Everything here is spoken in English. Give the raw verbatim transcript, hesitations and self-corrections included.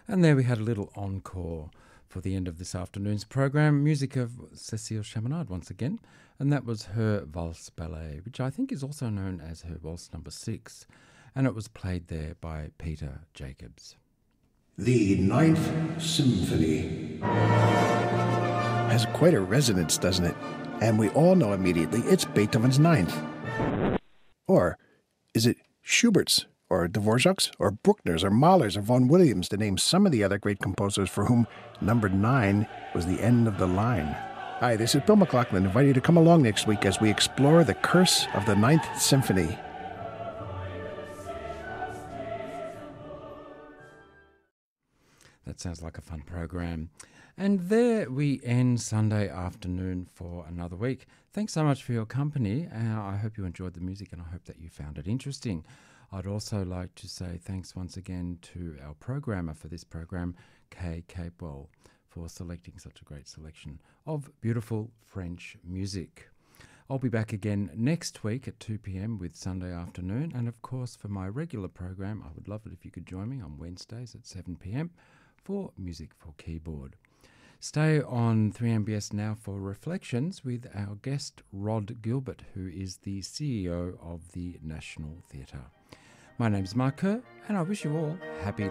And there we had a little encore for the end of this afternoon's program, music of Cécile Chaminade once again, and that was her Valse Ballet, which I think is also known as her Waltz Number Six, and it was played there by Peter Jacobs. The Ninth Symphony has quite a resonance, doesn't it? And we all know immediately it's Beethoven's Ninth. Or is it Schubert's, or Dvorak's, or Bruckner's, or Mahler's, or Vaughan Williams, to name some of the other great composers for whom number nine was the end of the line? Hi, this is Bill McLaughlin, inviting you to come along next week as we explore the curse of the Ninth Symphony. That sounds like a fun program. And there we end Sunday afternoon for another week. Thanks so much for your company. Uh, I hope you enjoyed the music and I hope that you found it interesting. I'd also like to say thanks once again to our programmer for this program, Kay Capewell, for selecting such a great selection of beautiful French music. I'll be back again next week at two p.m. with Sunday Afternoon. And of course, for my regular program, I would love it if you could join me on Wednesdays at seven p.m. for Music for Keyboard. Stay on three M B S now for Reflections with our guest Rod Gilbert, who is the C E O of the National Theatre. My name's Mark Kerr, and I wish you all happy